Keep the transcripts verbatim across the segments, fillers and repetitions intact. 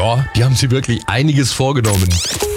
Ja, die haben sich wirklich einiges vorgenommen.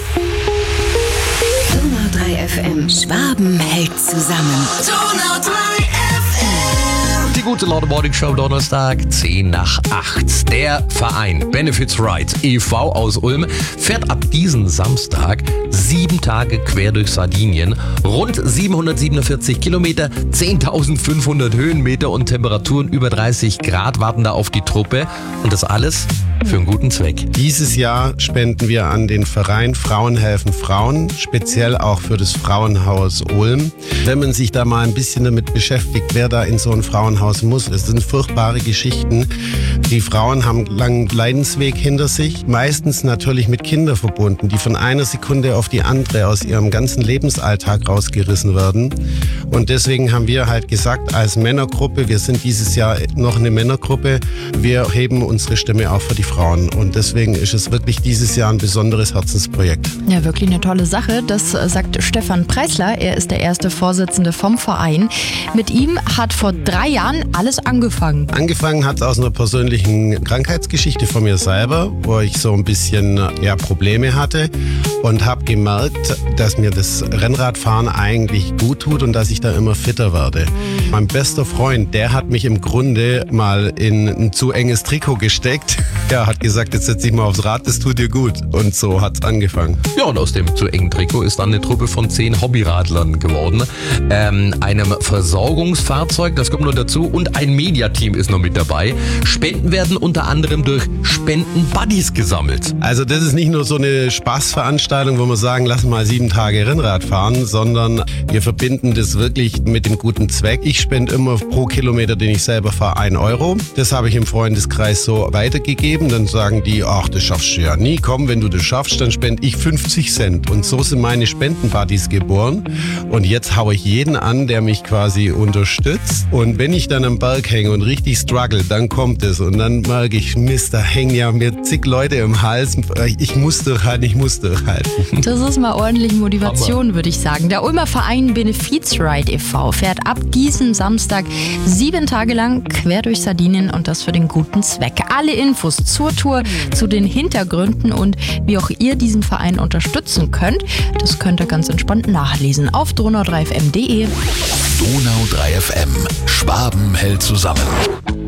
Donau drei F M. Schwaben hält zusammen. Donau drei F M. Die gute Laune Morning Show Donnerstag, zehn nach acht. Der Verein Benefits Right e V aus Ulm fährt ab diesen Samstag sieben Tage quer durch Sardinien. Rund siebenhundertsiebenundvierzig Kilometer, zehntausendfünfhundert Höhenmeter und Temperaturen über dreißig Grad warten da auf die Truppe. Und das alles für einen guten Zweck. Dieses Jahr spenden wir an den Verein Frauen helfen Frauen, speziell auch für das Frauenhaus Ulm. Wenn man sich da mal ein bisschen damit beschäftigt, wer da in so ein Frauenhaus muss, es sind furchtbare Geschichten. Die Frauen haben einen langen Leidensweg hinter sich, meistens natürlich mit Kindern verbunden, die von einer Sekunde auf die andere aus ihrem ganzen Lebensalltag rausgerissen werden. Und deswegen haben wir halt gesagt, als Männergruppe, wir sind dieses Jahr noch eine Männergruppe, wir heben unsere Stimme auch für die Frauen. Und deswegen ist es wirklich dieses Jahr ein besonderes Herzensprojekt. Ja, wirklich eine tolle Sache. Das sagt Stefan Preisler. Er ist der erste Vorsitzende vom Verein. Mit ihm hat vor drei Jahren alles angefangen. Angefangen hat es aus einer persönlichen Krankheitsgeschichte von mir selber, wo ich so ein bisschen ja, Probleme hatte und habe gemerkt, dass mir das Rennradfahren eigentlich gut tut und dass ich da immer fitter werde. Mein bester Freund, der hat mich im Grunde mal in ein zu enges Trikot gesteckt. Er hat gesagt, jetzt setz dich mal aufs Rad, das tut dir gut. Und so hat's angefangen. Ja, und aus dem zu engen Trikot ist dann eine Truppe von zehn Hobbyradlern geworden. Ähm, einem Versorgungsfahrzeug, das kommt noch dazu, und ein Mediateam ist noch mit dabei. Spenden werden unter anderem durch Spenden-Buddies gesammelt. Also das ist nicht nur so eine Spaßveranstaltung, wo wir sagen, lass mal sieben Tage Rennrad fahren, sondern wir verbinden das wirklich mit dem guten Zweck. Ich spende immer pro Kilometer, den ich selber fahre, ein Euro. Das habe ich im Freundeskreis so weitergegeben. Dann sagen die, ach, das schaffst du ja nie. Komm, wenn du das schaffst, dann spende ich fünfzig Cent. Und so sind meine Spendenbuddies geboren. Und jetzt haue ich jeden an, der mich quasi unterstützt. Und wenn ich dann am Berg hänge und richtig struggle, dann kommt es. Und dann merke ich, Mist, da hängen ja mir zig Leute im Hals. Ich muss durchhalten, ich muss durchhalten. Das ist mal ordentlich Motivation, würde ich sagen. Der Ulmer Verein Benefits Right e V fährt ab diesem Samstag sieben Tage lang quer durch Sardinien und das für den guten Zweck. Alle Infos zur Tour, zu den Hintergründen und wie auch ihr diesen Verein unterstützen könnt, das könnt ihr ganz entspannt nachlesen auf donau drei f m punkt d e. Donau drei F M. Schwaben hält zusammen.